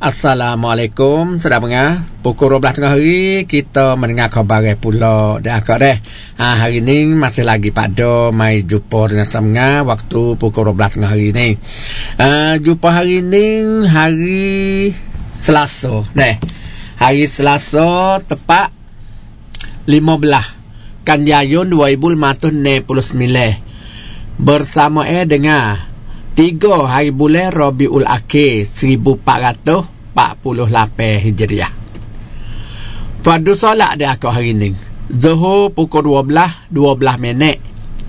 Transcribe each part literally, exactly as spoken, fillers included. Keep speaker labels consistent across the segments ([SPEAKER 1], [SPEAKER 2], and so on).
[SPEAKER 1] Assalamualaikum, sedang dengar. Pukul dua belas tengah hari kita mendengar khabar pula dah akak deh. Ha, hari ni masih lagi pada mai jumpa dengan sama waktu pukul dua belas tengah hari ni. Uh, jumpa hari ni hari Selasa deh. Hari Selasa tepat lima belas Kanjayun dua ribu lima ratus enam puluh sembilan. Bersama eh dengar tiga hari bulan Rabiul Akhir seribu empat ratus empat puluh lapan Hijriah. Pada solat dia akak hari ni Zuhur pukul dua belas dua belas minit,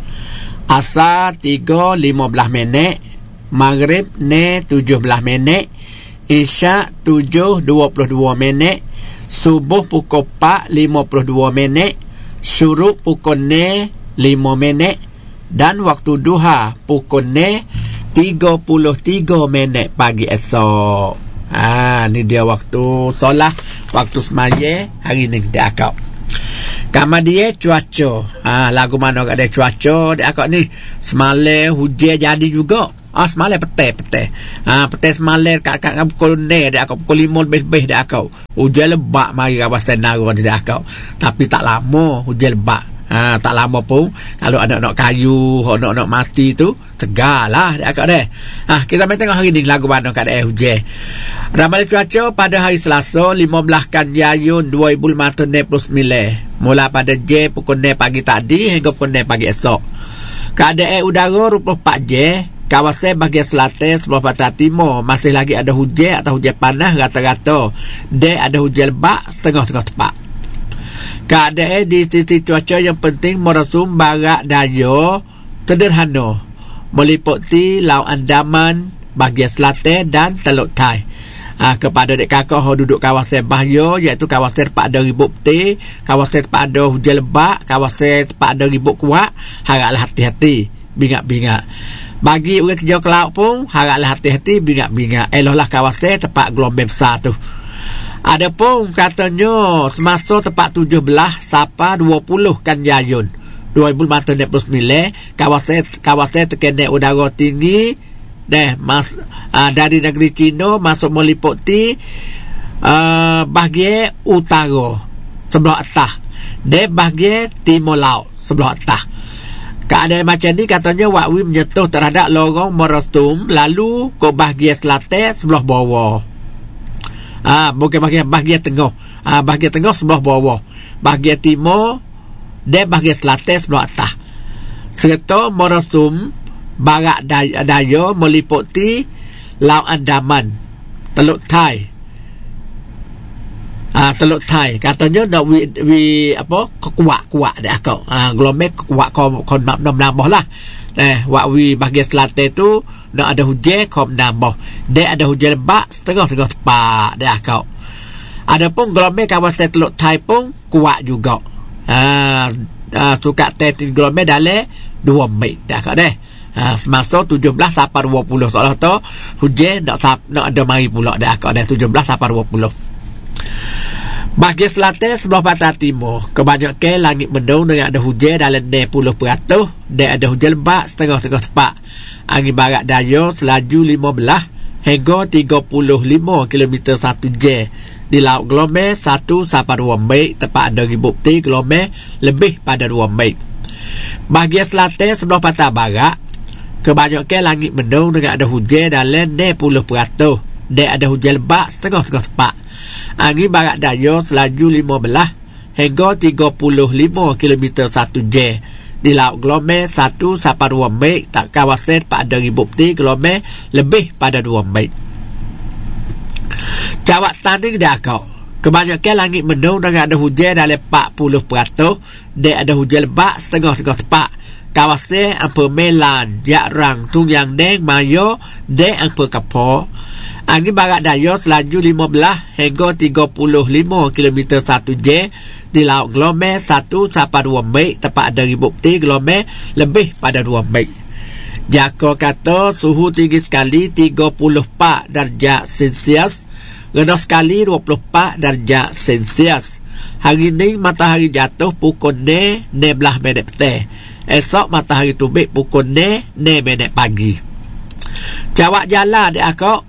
[SPEAKER 1] Asar tiga lima belas minit, Maghrib ne tujuh belas minit, Isyak tujuh dua puluh dua minit, Subuh pukul empat lima puluh dua minit, Syuruk pukul ne lima minit, dan waktu duha pukul ne tiga puluh tiga minit pagi esok. Ha, ni dia waktu solat, waktu semaya hari ni dia akak. Kamar dia cuaca. Ha, lagu mana kat dia cuaca dia akak ni. Semalam hujan jadi juga. Ah, semalam petang petang. Ha, petang semalam kat kat pukul ne dia akak pukul lima lebih-lebih dia akak. Hujan lebat mari kawasan Nara dia akak. Tapi tak lama hujan lebat. Ha, tak lama pun kalau anak-anak kayu, anak-anak mati tu segarlah dia akak deh. Ha, kita main tengok hari ni lagu mana keadaan hujan. Ramalan cuaca pada hari Selasa lima belas Kanjayun dua ribu lima ratus enam puluh sembilan. Mula pada J pukul enam pagi tadi hingga pukul enam pagi esok. Keadaan udara dua puluh empat J. Kawasan bahagian selatan sebelah pantai timur masih lagi ada hujan atau hujan panas rata-rata. D ada hujan lebat setengah-setengah tepat. Keadaan di sisi cuaca yang penting merasum barat daya sederhana meliputi Laut Andaman bahagian selatan dan Teluk Tai. Ha, kepada dek kakak yang duduk kawasan bahaya iaitu kawasan tempat ada ribut putih, kawasan tempat ada hujan lebat, kawasan tempat ada ribut kuat, haraplah hati-hati, bingak-bingak. Bagi orang kerja ke laut pun haraplah hati-hati, bingak-bingak. Eloklah kawasan tempat gelombang besar tu. Adapun katanya semasa tepat tujuh belas sampai dua puluh Kanjayun dua ribu lima ratus enam puluh sembilan kawasan kawasan tekanan udara tinggi deh mas uh, dari negeri China masuk meliputi uh, bahagian utara sebelah atas dan bahagian timur laut sebelah atas. Keadaan macam ni katanya wakwi menyentuh terhadap lorong merostum lalu ke bahagian selatan sebelah bawah. Ah, bukan bahagian bahagian tengah. Ah, bahagian tengah sebelah bawah. Bahagian timur dan bahagian selatan sebelah atas. Serta merosum barat daya, daya meliputi Laut Andaman, Teluk Tai. Ah, Teluk Tai katanya nak wi, wi apa? Kuat-kuat dah kau. Ah, gelombang kuat kau kau nak nambah lah. Eh, wakwi bahagian selatan tu nak ada hujan kau menambah. Dia ada hujan lebat setengah-setengah tepat dah kau. Adapun gelombang kawasan Teluk Tai pun kuat juga. Ha, uh, suka teh gelombang dalam dua meter dah kau deh. Ha, semasa tujuh belas sampai dua puluh soalah tu hujan nak nak ada mari pula dah kau deh tujuh belas sampai dua puluh. Bahagian selatan sebelah pantai timur kebanyakan langit mendung dengan ada hujan dalam enam puluh peratus dan ada hujan lebat setengah-setengah tepat. Angin barat daya selaju lima belas hingga tiga puluh lima kilometer satu jam. Di laut gelombang satu sampai dua meter tepat ada ribut putih gelombang lebih pada dua meter. Bahagian selatan sebelah pantai barat kebanyakan langit mendung dengan ada hujan dalam enam puluh peratus dan ada hujan lebat setengah-setengah tepat. Angin barat daya selaju lima belas hingga tiga puluh lima kilometer satu jam. Di laut gelombang satu sampai dua meter tak kawasan pada ribut putih gelombang lebih pada dua meter. Cawak tanding dah kau. Kebanyakan langit mendung dengan ada hujan dalam empat puluh peratus dan ada hujan lebat setengah-setengah tepat. Kawasan Ampere Melan, Jakrang, Tungyang Deng, Mayo dan Ampere Kapur. Angin barat daya selaju lima belas hingga tiga puluh lima kilometer satu jam. Di laut gelombang satu sampai dua meter tepat ada ribut putih gelombang lebih pada dua meter. Jaka kata suhu tinggi sekali tiga puluh empat darjah Celsius, rendah sekali dua puluh empat darjah Celsius. Hari ini matahari jatuh pukul enam belas minit petang. Esok matahari terbit pukul enam minit pagi. Cawak jalan dia akak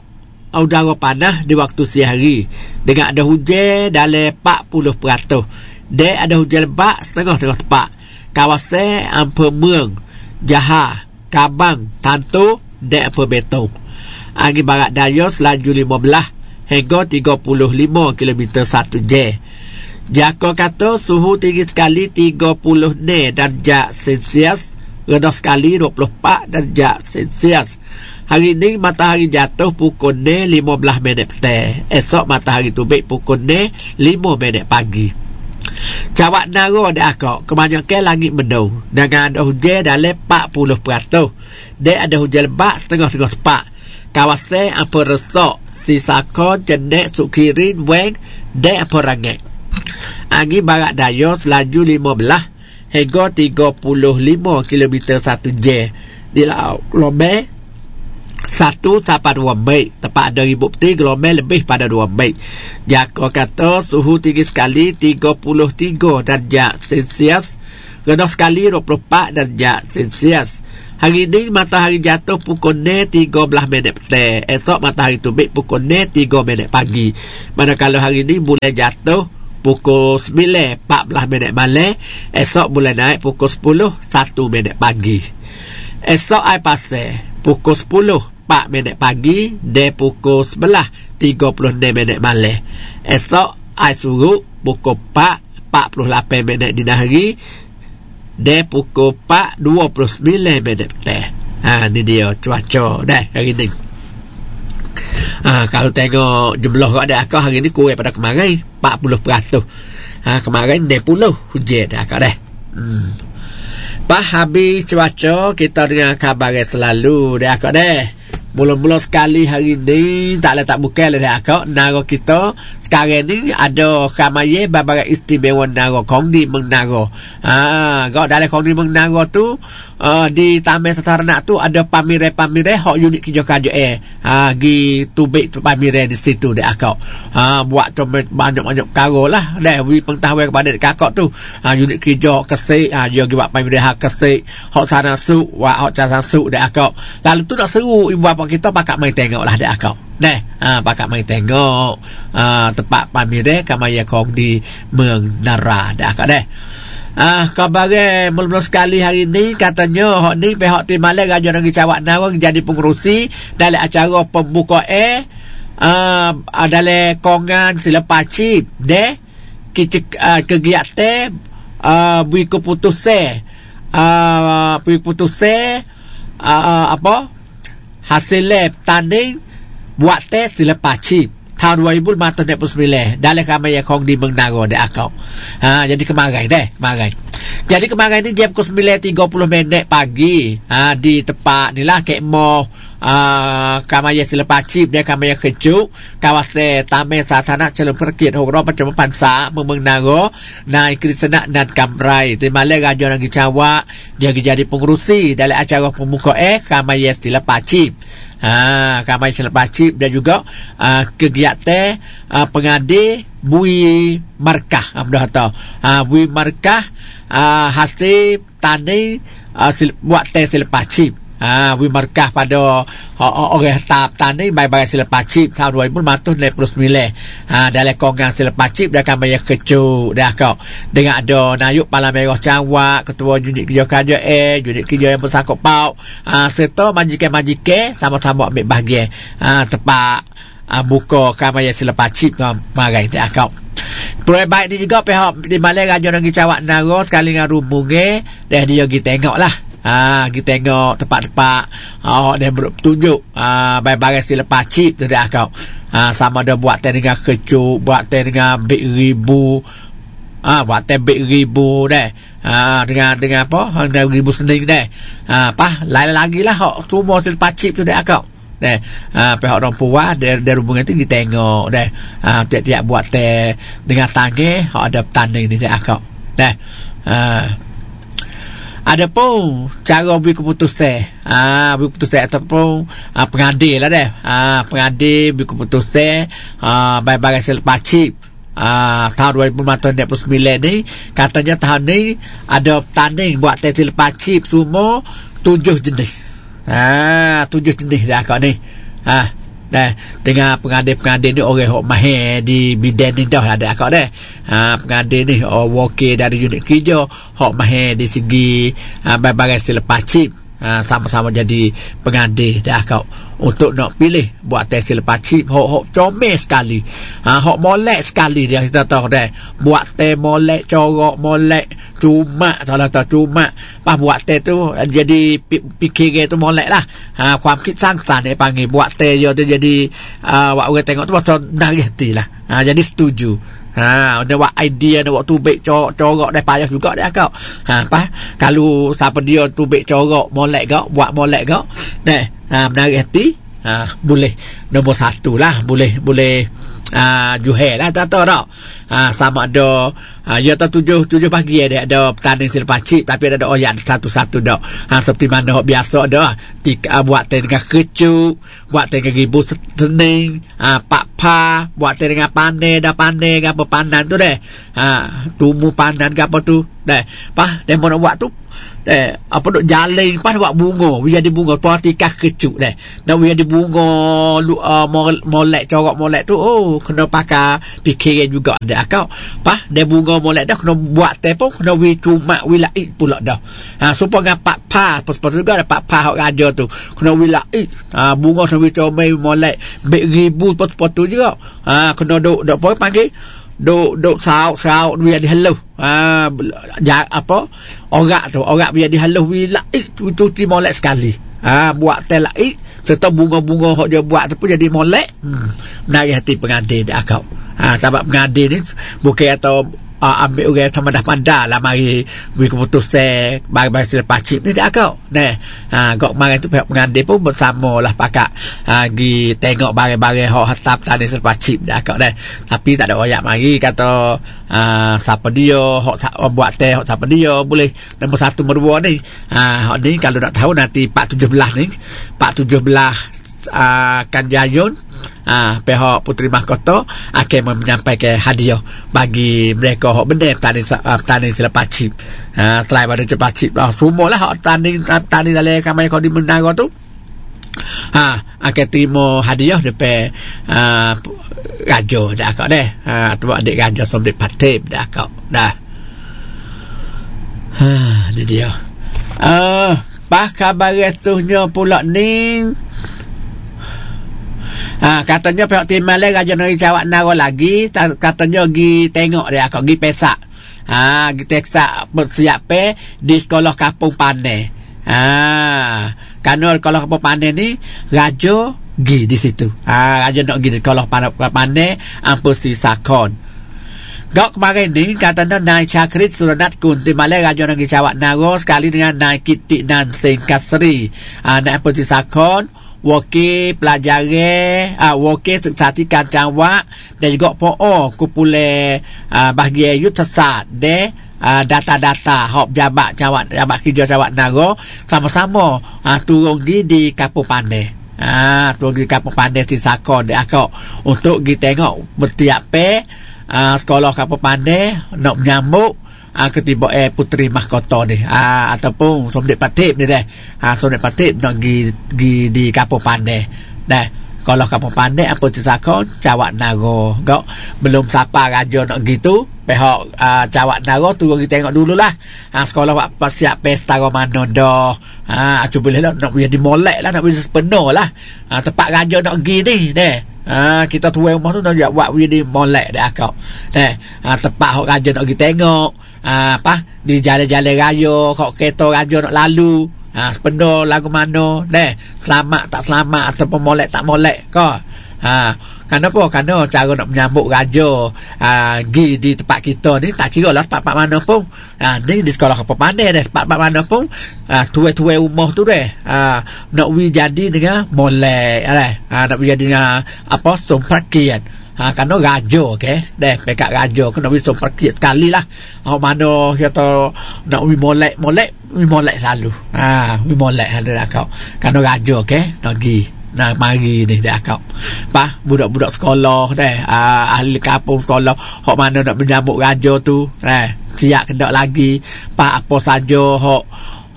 [SPEAKER 1] udara panas di waktu siang hari dengan ada hujan dalam empat puluh peratus. Dia ada hujan lebat setengah-setengah tepat. Kawasan Ampere Meng, Jahar, Kabang, Tantu dan Ampere Betong. Angin barat daya selaju lima belas hingga tiga puluh lima kilometer satu jam. Jaka kata suhu tinggi sekali tiga puluh enam darjah Celsius, rendah sekali dua puluh empat darjah Celsius. Hari ini matahari jatuh pukul lima belas minit petang. Esok matahari terbit pukul lima minit pagi. Cawak Nara dia akak kebanyakan langit mendung dengan ada hujan dalam empat puluh peratus. Dia ada hujan lebat setengah-setengah tepat. Kawasan Ampere Resok, Sisakon, Cenek, Sukirin, Weng dan Ampere Rangit. Angin barat daya selaju lima belas hingga tiga puluh lima kilometer satu jam. Di laut gelombang satu sampai dua meter. Tepat ada ribu peti gelombang lebih pada dua meter. Jaka kata suhu tinggi sekali tiga puluh tiga darjah Celsius, rendah sekali dua puluh empat darjah Celsius. Hari ini matahari jatuh pukul tiga belas minit petang. Esok matahari terbit pukul tiga minit pagi. Manakala hari ini bulan jatuh pukul sembilan empat belas minit malam. Esok boleh naik pukul sepuluh satu minit pagi. Esok air pasir pukul sepuluh empat minit pagi dan pukul sebelas tiga puluh enam minit malam. Esok air surut pukul empat empat puluh lapan minit dini hari dan pukul empat dua puluh sembilan minit petang. Ha, ni dia cuaca dah hari ni. Ha, kalau tengok jumlah kat dia akak hari ni kurang pada kemarin empat puluh peratus. Ha, kemarin enam puluh hujan dah akak dah. Hmm. Pas habis cuaca kita dengar khabar selalu dah akak dah. Mula-mula sekali hari ni tak boleh tak buka lah dah akak. Nara kita sekarang ni ada Kamaya Babaran Istimewa Nara Kongdi Meng Nara. Ha, gak dalam Kongdi Meng Nara tu uh, di Taman Sasaranak tu ada pamirai-pamirai hak unit kerja kaja eh. Ha, gi tubik tu pamirai di situ dah akak. Ha, buat tu banyak-banyak perkara lah dah wi pengetahuan kepada kakak tu. Ha, unit kerja kesik, ha, dia gi buat pamirai hak kesik, hak sana su, wa hak sana su dah akak. Lalu tu nak seru ibu bapa kita pakat mai tengok lah dah akak. Dah, ha, pakat mai tengok ha, tempat pamirai Kamaya Kong di Meng Nara dah akak dah. Ah, khabar mula-mula sekali hari ni katanya hak ni pihak Timbalan Raja Negeri Cawak Nara jadi pengerusi dalam acara pembukaan ah uh, dalam kongan selepas cip deh uh, kegiatan ah uh, beri keputusan ah uh, beri keputusan uh, apa hasil tanding buat tes selepas cip tahun dua ribu lima belas dalam Kamaya Kong di Meng Nara dah akau. Ha, jadi kemarin deh, kemarin. Jadi kemarin ni jam pukul sembilan tiga puluh minit pagi, ha, di tempat ni lah kekmoh uh, Kamaya selepas cip dia Kamaya Kejuk kawasan Taman Sasaranak Calon Perkit Hogro Macam Pansa Meng Nara naik Krisna dan Kamrai Timbalan Raja Negeri Cawak dia jadi pengurusi dalam acara pembukaan Kamaya selepas cip. Ha, Kamaya selepas cip dan juga uh, kegiatan uh, pengadil bui markah amdah tahu. Ha, bui markah uh, hasil tani uh, sil, buat tes selepas cip. Ha, bui markah pada uh, orang tahap tani baik-baik selepas cip tahun dua ribu lima belas. Ha, dalam kongang selepas cip dah Kamaya Kecu dah kau dengan ada Nayuk Palang Merah Cawak, ketua unit kerja kerja eh unit kerja yang bersangkut paut, ha, serta majikan-majikan sama-sama ambil bahagian ha, tempat ha, buka Kamaya selepas cip kemarin dah kau. Proyek baik ni juga pihak Timbalan Raja Negeri Cawak Nara sekali dengan rumbungnya dah dia pergi tengok lah. Ah, ha, kita tengok tempat-tempat oh, dia bertunjuk ah, baik-baik selepas cip tu dah kau. Ah, sama ada buat teh dengan kecup, buat teh dengan big ribu. Ah, buat teh big ribu dah. Ah, dengan dengan apa? Dengan ribu sening dah. Ah, apa? Lain lagi lah hok semua selepas cip tu dah kau. Dah. Ah, pihak orang puas dari dari hubungan tu kita tengok dah. Ah, tiap-tiap buat teh dengan tangan hok ada tanding ni dah kau. Dah. Ah, ada pun cara beri keputusan ah beri keputusan ataupun ah, pengadil lah deh ah pengadil beri keputusan ah baik-baik selepas cip ah tahun dua ribu lima belas ni katanya tahun ni ada tanding buat tes selepas cip semua tujuh jenis ah tujuh jenis dah kau ni ah dah dengan pengadil-pengadil ni orang hok mahir di bidang ni dah ada akak dah. Ha, pengadil ni oh, wakil dari unit kerja hok mahir di segi ha, berbagai selepas chip. Ha, sama-sama jadi pengadil dah akak untuk nak pilih buat tes selepas chip hok hok comel sekali. Ha, hok molek sekali dia kita tahu dah. Buat tes molek, corok molek, cuma salah tak cuma pas buat tes tu jadi fikir tu molek lah. Ha, ความคิดสร้างสรรค์dia panggil buat tes dia tu jadi uh, buat orang tengok tu macam nari hati lah. Ha, jadi setuju. Ha, dia buat idea dia buat tubik corok corok dah payah juga dia kau. Ha, apa kalau siapa dia tubik corok molek kau buat molek kau dah ha, menarik hati. Ha, boleh nombor satu lah, boleh boleh ah uh, juhel lah tak tahu tak. Ah uh, sama ada uh, ya tak tujuh tujuh pagi ada ada pertanding selepas chip tapi ada oyan satu-satu dak. Ha, seperti mana biasa dah tika uh, buat dengan kecuk, buat dengan ribu sening, ah uh, pak pa, buat dengan pandai dah pandai apa pandan tu deh. Ha, tumu pandan ke apa tu deh. Pah demo nak buat tu eh apa duk jalan pas buat bunga dia di bunga tu tika kecuk deh. Nak dia di bunga lu, uh, molek corok molek tu oh kena pakai fikiran juga dah kau. Pah dia bunga molek dah kena buat teh pun kena wi cuma wilai pula dah. Ha, supaya pak pa pas-pas juga ada pak pa hok raja tu kena wilai. Ha, bunga kena wi comel molek bek ribu pot-pot tu juga. Ha, kena duk duk apa panggil duk duk sauk sauk dia dihalau. Ah ja, apa orang tu orang dia dihalau wilai cuci molek sekali. Ah buat teh lai serta bunga-bunga hok dia buat tu pun jadi molek. Hmm. Menarik hati pengadil dia kau. Ah sebab pengadil ni bukan atau uh, ambil orang sama dah pandai lah mari beri keputusan bagi-bagi selepas chip ni dia kau. Nah, ha gok mari tu pihak pengadil pun bersama lah pakak ha, gi tengok barang-barang hok hatap tadi selepas chip dia kau dah. Tapi tak ada royak mari kata uh, siapa dia hok buat teh hok siapa dia boleh nombor satu nombor dua ni. Ha hok ni kalau nak tahu nanti empat tujuh belas ni empat tujuh belas uh, Kanjayun Ah, pihak Puteri Mahkota akan menyampaikan hadiah bagi mereka hok benda tanding uh, tanding selepas chip. Ah, telah pada selepas chip lah. Semualah hok tanding tanding dalam kamai kau di menara tu. Ha, akan terima hadiah depan uh, raja dah kau dah. Ha, tu adik raja Somdet Patip dah kau. Dah. Ha, ni dia. Ah, uh, pas khabar restunya pula ni. Ha, katanya pihak tim Malay Raja Negeri Sarawak Nara lagi katanya pergi tengok dia kau pergi pesak. Ha, pergi pesak bersiap pe di sekolah Kampung Pandai. Ha, kerana sekolah Kampung Pandai ni raja pergi di situ. Ha, raja nak pergi di sekolah Pandai ampun si Sakon. Gak kemarin ni katanya naik Cakrit Suranat Kun tim Malay Raja Negeri Sarawak Nara sekali dengan naik Kitik dan Singkasri. Ha, naik ampun si Sakon wakil pelajari ah wakil seksati kancang wak dan juga P O kumpulan ah, bahagian yutasat de ah, data-data hok jabat jawat jabat kerja Sarawak Nara sama-sama ah, turun gi di Kampung Pandai. Ah turun di Kampung Pandai si Sakon de akak untuk gi tengok bertiap pe ah, sekolah Kampung Pandai nak menyambut Ah, ketiba eh Puteri Mahkota ni ah, ataupun Somdet Patip ni dah. Ah, Somdet Patip nak gi, gi di Kampung Pandai dah. Kalau Kampung Pandai apa Sakon Sarawak Nara gak belum siapa raja nak gitu pihak uh, Sarawak Nara tu kita tengok dululah. Ah, sekolah wak siap pesta mana dah. Ah, cuba lah nak pergi di molek lah nak pergi sepenuh lah. Ah, tempat raja nak gi ni dah. Ah, kita tuai rumah tu nak buat pergi di molek dah kau. Dah. Ah, tempat hok raja nak pergi tengok. Ah, apa di jalan-jalan raya kok kereta raja nak lalu ah sepenuh lagu mana deh selamat tak selamat ataupun molek tak molek kau. Ha, kenapa? Kerana cara nak menyambut raja ah gi di tempat kita ni tak kira lah tempat mana pun. Ah, ni di sekolah Kampung Pandai deh tempat mana pun ah tuai-tuai rumah tu deh. Ah, nak wi jadi dengan molek deh. Ah, nak wi jadi dengan apa somprakian. Ha, kerana raja okay? Deh pekat raja kena bisa perkit sekali lah. Oh, mana kita nak wi molek molek wi molek selalu. Ha, wi molek ada kau kerana raja okay? Nak pergi nak mari ni dah kau pa budak-budak sekolah deh ah, ahli kampung sekolah hok mana nak menyambut raja tu eh siap kendak lagi pa apa saja hok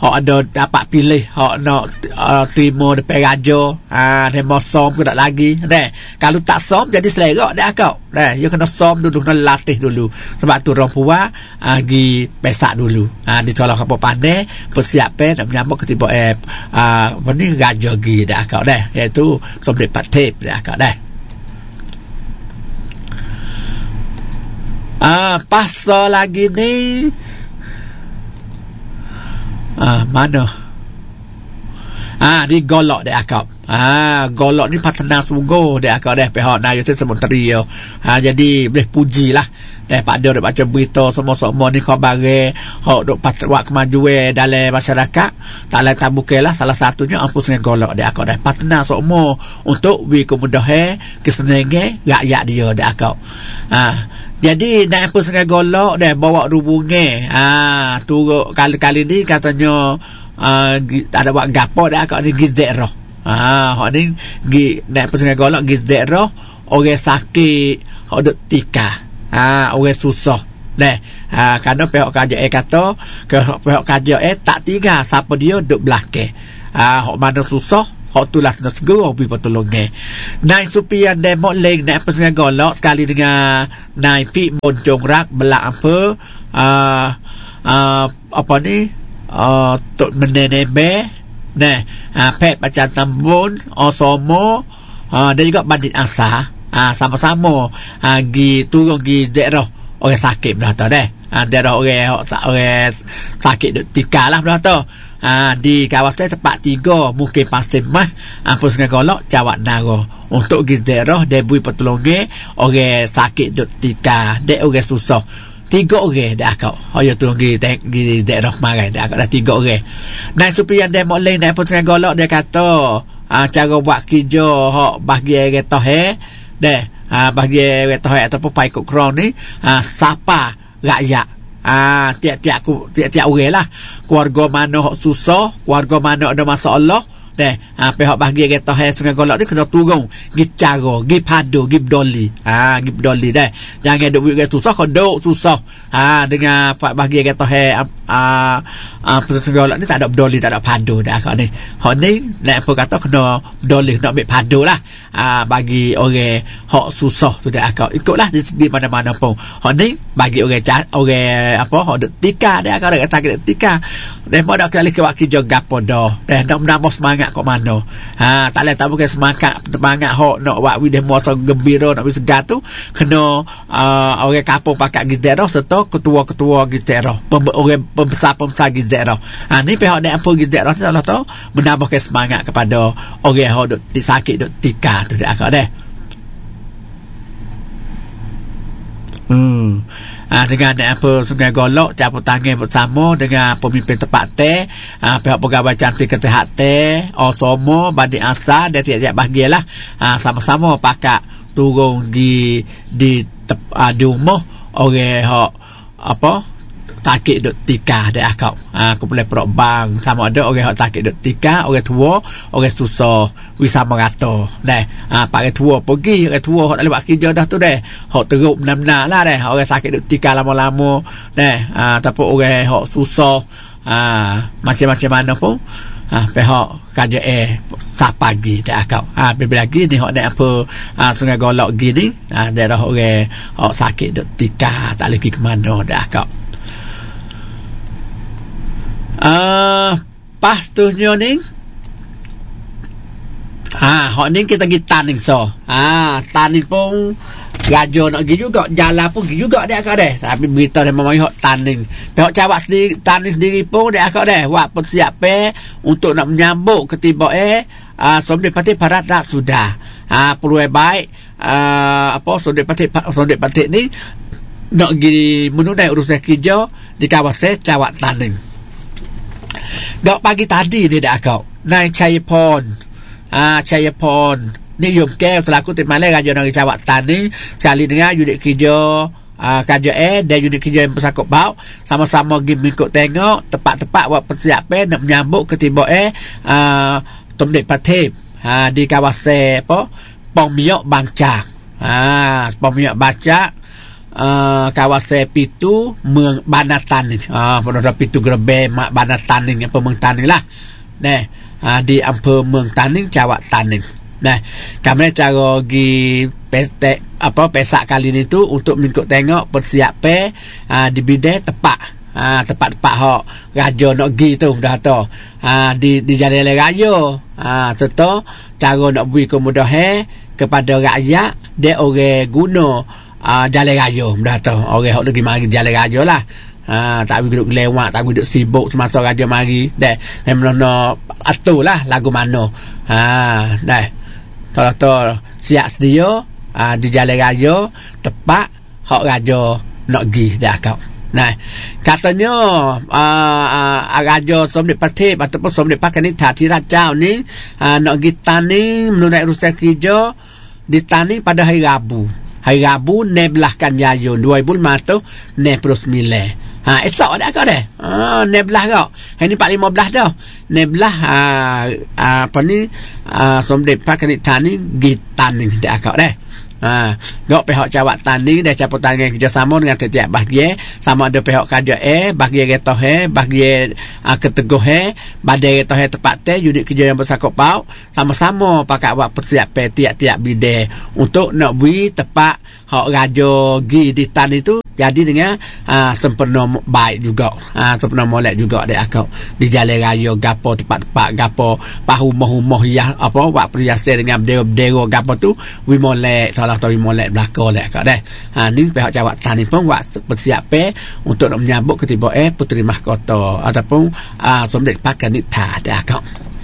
[SPEAKER 1] hok ada dapat pilih hok nak uh, terima depan raja ah demo som ke tak lagi deh kalau tak som jadi selerak dah kau deh you kena som dulu kena latih dulu sebab tu orang puas uh, gi pesak dulu ah di sekolah kapo pandai persiapan nak menyambut ketiba eh uh, apa ni raja gi dah kau deh iaitu Somdet Patip dah kau deh. Ah, pasal lagi ni ah mana ah di golok dek akak ah golok ni patena sungguh dek akak deh pihak naik tu sementari yo ah jadi boleh puji lah deh pada dok baca berita semua-semua ni khabar hok dok patwak kemajuan dalam masyarakat tak lain tak bukanlah salah satunya ampun dengan golok dek akak deh patena semua untuk wi kemudahan kesenangan rakyat dia dek akak ah jadi nak apa sengaja golok dah bawa rubungnya ah tu kali-kali ni katanya uh, tak ada buat gapo dah kau ni gizek roh ah hok ni gi nak apa sengaja golok gizek roh orang sakit hok duk tika ah orang susah dah ah kerana pihak kerajaan kata pihak kerajaan tak tiga siapa dia duk belakang ah hok mana susah hok tulah nak segera pergi pertolongan. Nai supian demo leng nak apa sengaja golok sekali dengan nai pi moncong rak belak apa uh, uh, apa ni uh, tok menenebe nah uh, pet macam tambun osomo uh, dan juga bandit asa uh, sama-sama uh, gi turun gi daerah orang sakit dah tahu deh uh, daerah orang orang sakit duk tika lah dah tahu. Ah, di kawasan tempat tiga mungkin pasti mah apa sengaja golok Cawak Nara untuk giz daerah debui pertolongan orang sakit duk tika dek orang susah tiga orang dah kau ayo tu gi gi daerah marai dah kau dah tiga orang nai supian demo lain nai apa sengaja golok dia kata ah, cara buat kerja hok bahagian getah eh deh ah, bahagian getah eh ataupun pai kok kron ni ah, sapa rakyat ah tiap-tiap aku tiap-tiap orang lah keluarga mana hok susah keluarga mana ada masalah deh ah pihak bahagian kita hai sengaja golok ni kena turun gi cara gi padu gi bdoli ah gi bdoli deh jangan duk buat susah kau duk susah ah dengan bahagian kita hai ah ah sengaja golok ni tak ada bdoli tak ada padu dah kau ni hok ni nak apa kata kena bdoli nak ambil padu lah ah bagi orang hok susah tu dah kau ikutlah di, di mana-mana pun hok ni bagi orang orang apa hok duk tika dah kau dah sakit tika deh mau dak kali ke waktu jaga podo deh nak menambah semangat kok mana ha tak leh tak bukan semangat semangat hok nak buat video masa gembira nak segar tu kena uh, orang kampung pakat gizero serta ketua-ketua gizero Pem, orang pembesar-pembesar gizero ha ni pihak dak apa gizero tu Allah tahu menambahkan semangat kepada orang hok duk sakit duk tika tu dak akak deh hmm Ah, dengan apa Sungai Golok campur tangan bersama dengan pemimpin tempat teh ah, pihak pegawai cantik kesihatan Osomo bandit asa dan tiap-tiap bahagialah ah, sama-sama pakat turun di di tep, ah, di rumah orang hok apa sakit duk tika dak akak ah, aku boleh perok bang sama ada orang hok sakit duk tika orang tua orang susah bisa merata deh ah pak tua pergi orang tua hok tak lewat kerja dah tu deh hok teruk benar-benar lah deh orang sakit duk tika lama-lama deh ah tapi orang hok susah ah macam-macam mana pun ah pihak kerajaan sah pagi dak akak ah bila lagi ni hok nak apa ah Sungai Golok gini ah daerah orang hok sakit duk tika tak lagi ke mana dak akak. Uh, pastunya ni ah hok ni kita pergi taning so ah taning pun raja nak pergi juga jalan pun pergi juga dia akak deh tapi berita dia memang hok taning pihak Cawak sendiri taning sendiri pun dia akak deh buat persiapan untuk nak menyambut ketiba eh uh, Somdet Patip Parat dah sudah ah peluang baik uh, apa Somdet Patip Somdet Patip ni nak pergi menunai urusan kerja di kawasan Cawak Taning. Dok pagi tadi dia dah kau naik Chayapon ah Chayapon ni Yom Kel selaku tim malai raja negeri Cawak Tani sekali dengan unit kerja ah kerajaan dan unit kerja yang bersangkut bau sama-sama pergi mengikut tengok tepat-tepat buat persiapan nak menyambut ketiba eh ah Somdet Patip ah di kawasan apa Pong Miok Bangcak ah Pong Miok Bangcak uh, kawasan Pitu Meng Bandar Taning. Ah, pada Pitu Gerbe Mak Bandar Taning apa Meng Taning lah. Nah, uh, di Ampere Meng Taning, Cawak Taning. Nah, kami cara gi peste apa pesak kali ni tu untuk mengikut tengok persiapan uh, di bidai tepat. Ah, tempat-tempat hok raja nak gi tu dah tu. Ah, di di jalan raya. Ah, serta cara nak beri kemudahan kepada rakyat dia orang guna ah, jalan raya dah tu. Orang hok pergi mari jalan raya lah. Ah, tak boleh duduk lewat, tak boleh duduk sibuk semasa raja mari. Dah, memang nak atur lah lagu mana. Ha, dah. Kalau tu siap sedia ah, di jalan raya tepat hok raja nak gi dah kau. Nah, katanya uh, uh, Raja Somdet Patip ataupun Somdet Pakanita Tirajau ni uh, nak pergi tani menunai urusan kerja di tani pada hari Rabu. Hari Rabu nebelahkan Yayun dua ribu lima tu enam puluh sembilan. Ha, esok dah kau dah. Ha, nebelah kau. Hari ni empat lima belas dah. Nebelah uh, uh, apa ni uh, Somdet Pakanita ni pergi tani dah kau dah. Ha, gak pihak Cawak Tani dah caput tangan kerjasama dengan setiap bahagian, sama ada pihak kerja eh, bahagian retoh eh, bahagian uh, keteguh eh, badai retoh eh tepat teh, unit kerja yang bersangkut paut, sama-sama pakai buat persiapan tiap-tiap bidai untuk nak beri tepat hak raja gi di tan itu jadi dengan uh, sempurna baik juga, uh, sempurna molek juga dek akak di jalan raya gapo tempat-tempat gapo pahumah-humah ya apa buat perhiasan dengan bendera-bendera gapo tu wi molek salah tahu wi molek belaka dek akak deh. Ha, ni pihak Cawak Tani pun buat persiapan untuk nak menyambut ketiba eh Puteri Mahkota ataupun uh, Somdet Pakanita dek akak.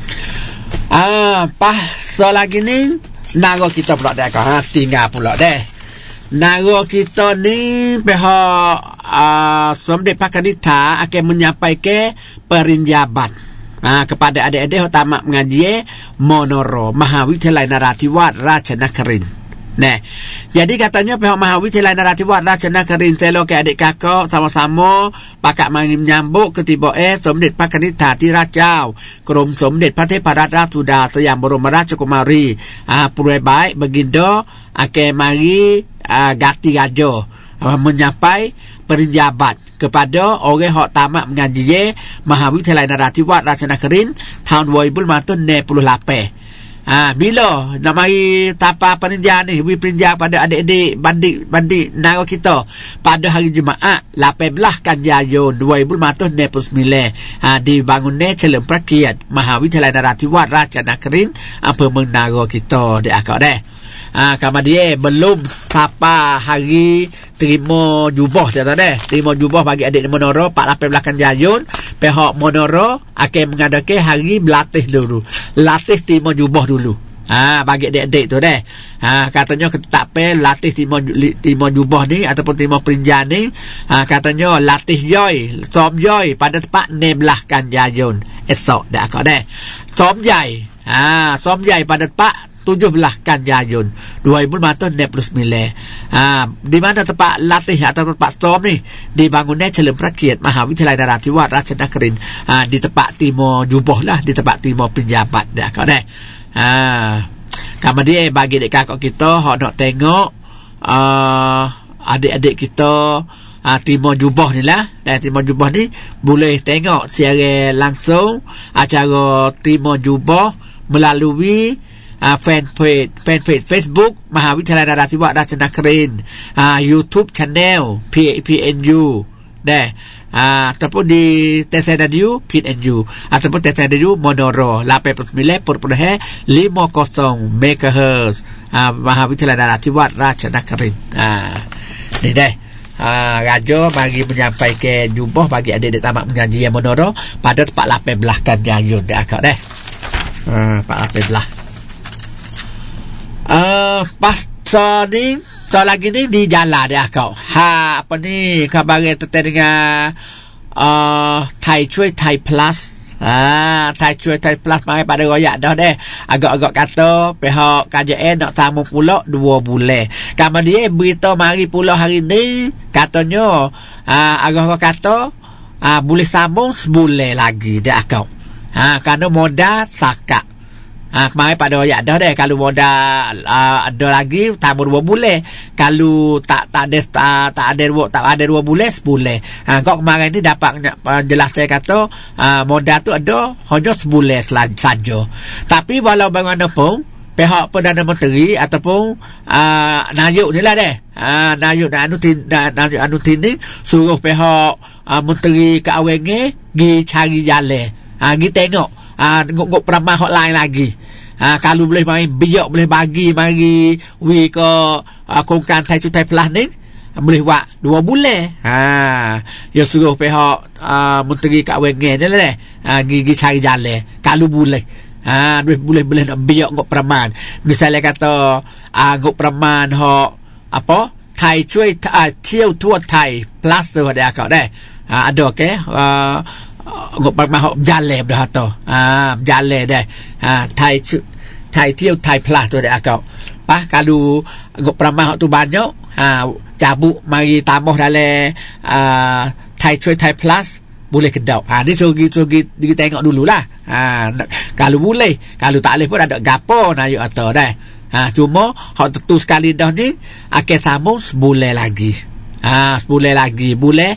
[SPEAKER 1] Ah, pas so lagi ni naga kita pula dek akak. Ha, tinggal pula deh. Nara kita ni pihak uh, Somdet Pakanita akan menyampaikan perinjaban uh, kepada adik-adik yang tamat mengaji Monoro Mahawidyalaya Narathiwat Rajanakarin. Nah, jadi katanya pihak Mahawidyalaya Narathiwat Rajanakarin telo ke adik kakak sama-sama pakat mari menyambut ketiba eh Somdet Pakanita Tirajau Krom Somdet Pateparat Sudah Sayang Boromo Rajakumari uh, Purwai Baik Baginda akan mari Uh, ganti raja uh, menyampai perinjabat kepada orang yang tamat mengaji Mahawidyalaya Narathiwat Rajanakarin tahun dua ribu lima belas enam puluh lapan. Ah, bila nak mari tapa perinjaan ni, beri perinjaan pada adik-adik bandik-bandik nara kita pada hari Jumaat lapan belas Kanjayun dua ribu lima belas enam puluh sembilan ah, di bangunan Celem Prakiat Mahawidyalaya Narathiwat Rajanakarin apa menara kita di akak deh. Ah, kamar dia belum sapa hari terima jubah dia deh. Terima jubah bagi adik di Monoro empat lapan belas Kanjayun. Pihak Monoro akan mengadakan hari berlatih dulu. Latih terima jubah dulu. Ah, bagi adik-adik tu deh. Ah, katanya ketak pe latih terima terima jubah ni ataupun terima perinjaan ni. Ah, katanya latih joy, som joy pada tempat enam belas Kanjayun. Esok dah akak deh. Som jai. Ah, som jai pada tempat tujuh belas Kanjayun dua ribu lima belas enam puluh sembilan. Ha, di mana tempat latih atau tempat storm ni di bangunan Celem Prakiat Mahawidyalaya Narathiwat Rajanakarin. Ha, di tempat timur jubah lah, di tempat timur penjabat dah kau deh. Ha, kamar dia bagi dek kakak kita hok nak tengok uh, adik-adik kita uh, timur jubah ni lah. Dan timur jubah ni boleh tengok siaran langsung acara timur jubah melalui Uh, fanpage fanpage Facebook Mahawidyalaya Narathiwat Rajanakarin, uh, YouTube channel P P N U deh, uh, ataupun di T S R W P N U ataupun T S R W Monoro lapan puluh sembilan perpuluhan lima puluh megahertz uh, Mahawidyalaya Narathiwat Rajanakarin. Uh, ni deh. Uh, Raja bagi menyampaikan jubah bagi adik-adik tamat mengaji yang Monoro pada tempat lapan belas Kanjayun deh akak deh. Uh, empat lapan belas. Uh, pas so ni so lagi ni di jalan dia kau. Ha, apa ni khabar terkait dengan uh, Thai Chui Thai Plus. Ah, Thai Chui Thai Plus mari pada royak dah deh. Agak-agak kata pihak K J N nak sambung pula dua bulan. Kemudian berita mari pula hari ni katanya uh, agak-agak kata uh, boleh sambung sebulan lagi dia kau. Ha, kerana modal sakat. Ha, kemarin pada ayat dah deh. Kalau modal uh, ada lagi tambah dua bulan. Kalau tak tak ada tak, tak ada dua tak ada dua bulan sebulan. Ha, kau kemarin ni dapat uh, jelas saya kata uh, modal tu ada hanya sebulan saja. Tapi walau bagaimanapun pihak Perdana Menteri ataupun uh, Najuk ni lah deh. Uh, Najuk dan Anutin dan Najuk Anutin ni suruh pihak uh, Menteri Keuangan pergi cari jalan. Ha, pergi tengok Ah, ngok peramah hot lain lagi. Ah, kalau boleh main biak boleh bagi mari wi ke uh, kongkan Thai Cutai Plus ni boleh buat dua bulan. Ha, ya suruh pihak uh, Menteri Keuangan ni lah. Ah, gigi cari jalan kalau boleh. Ha, boleh boleh nak biak ngok peraman. Misalnya kata ah, ngok peraman hok apa? Thai Cuai uh, Tiau Tua Thai Plus tu ada akak dah. Ha, ada okey. Uh, ngok peraman berjalan dah tu. Ah, berjalan dah. Ah, Thai Thai Tiau Thai Plus tu ada akak. Pas kalau ngok peraman tu banyak, ah cabut mari tambah dalam ah Thai Cuai Thai Plus boleh kedap. Ha, ni sugi sugi kita tengok dululah. Ha, kalau boleh, kalau tak boleh pun ada gapo nak ayat atau dah. Ha, cuma hak tentu sekali dah ni akan sambung sebulan lagi. Ha, sebulan lagi boleh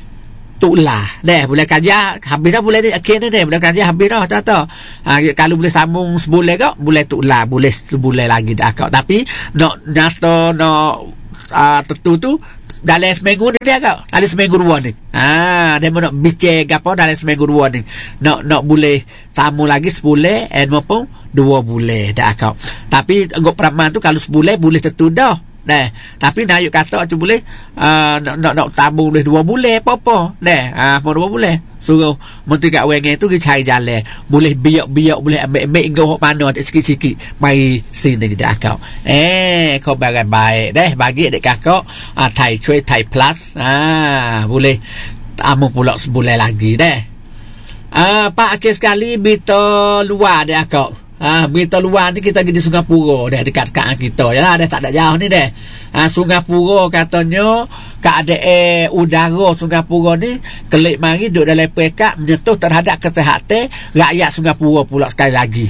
[SPEAKER 1] tuklah deh, boleh kaji habis dah bulan ni akhir ni, boleh kaji habis dah tak tahu. Ha, kalau boleh sambung sebulan kau boleh tuklah, boleh sebulan lagi dah kau. Tapi nak nasto nak uh, tentu tu dalam seminggu ni dia kau, dalam seminggu dua ni. Ha, dia nak bicara apa dalam seminggu dua ni, nak nak boleh sambung lagi sebulan and maupun dua bulan dah kau. Tapi ngok peraman tu kalau sebulan boleh tentu dah. Nah, tapi nak kata tu boleh uh, nak nak, nak tabung boleh dua bulan apa-apa. Nah, ah uh, dua bulan. Suruh Menteri Keuangan tu kita cari jalan. Boleh biak-biak boleh ambil-ambil engkau hok mana tak sikit-sikit. Mari sini kita akak. Eh, kau bagai baik deh bagi dek kakak uh, Thai Cuai Thai Plus. Ah, boleh tamu pula sebulan lagi deh. Ah, uh, Pak akhir sekali berita luar dek akak. Ah, berita luar ni kita pergi di Singapura dah dekat-dekat kita ya, dah tak ada jauh ni dah. Ah, Singapura katanya keadaan udara Singapura ni kelik mari duduk dalam peringkat menyentuh terhadap kesihatan rakyat Singapura pula sekali lagi.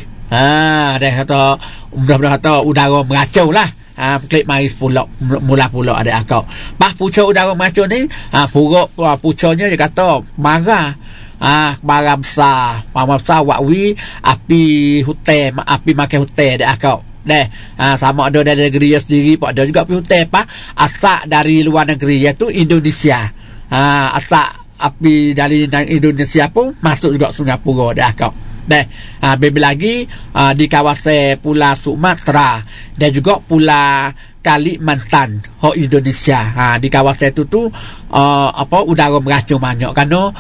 [SPEAKER 1] Ah, dah kata mudah-mudahan kata udara meracau lah. Ah, kelik mari sepuluh mula pula ada akak. Pas pucuk udara meracau ni, ah puruk pucuknya dia kata marah. Ah, barang besar, barang besar wakwi api hutan, api makan hutan dak kau. Deh, ah sama ada dari negeri sendiri, pun ada juga api hutan apa asak dari luar negeri iaitu Indonesia. Ah, asak api dari Indonesia pun masuk juga Singapura dak kau. Deh, ah lebih lagi ah, di kawasan Pulau Sumatera dan juga Pulau Kalimantan ho Indonesia. Ha, di kawasan itu tu uh, apa udara meracau banyak kerana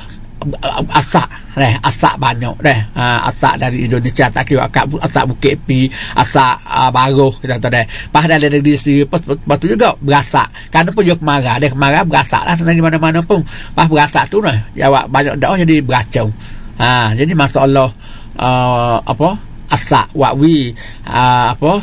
[SPEAKER 1] asak deh, asak banyak deh. Ha, asak dari Indonesia tak kira asak Bukit Api, asak uh, Baruh kita tahu deh. Pas dari negeri sendiri pas tu juga berasak. Kerana pun juga kemarau, deh kemarau berasak lah senang di mana-mana pun. Pas berasak tu nah, jawab banyak dah jadi beracau. Ha, jadi masalah uh, apa? Asak wakwi uh, apa?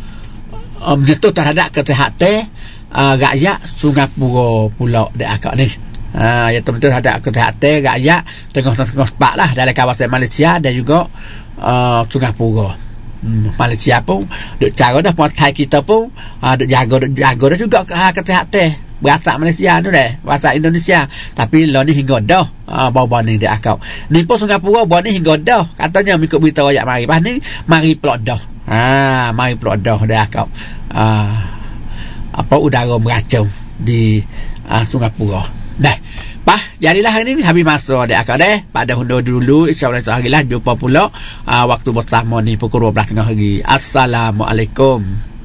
[SPEAKER 1] Um, itu terhadap kesihatan uh, rakyat Singapura pula dek akak ni. Ha, ya betul ada kesihatan rakyat tengah-tengah pak lah dalam kawasan Malaysia dan juga uh, Singapura. Hmm, Malaysia pun duk cara dah puan Thai kita pun uh, duk jaga duk jaga dah juga uh, kesihatan berasak Malaysia tu dah, berasak Indonesia. Tapi lo ni hingga dah uh, bawa ni dia akak. Ni pun Singapura bawa ni hingga dah. Katanya mengikut berita rakyat mari. Pas ni mari pula dah. Ha, mari pula dah dia akak. Uh, apa udara meracau di uh, Singapura. Dah. Pah, jadilah hari ni habis masa dek akak deh. Pada hundur dulu insya-Allah sehari lah jumpa pula uh, waktu bersama ni pukul dua belas tengah hari. Assalamualaikum.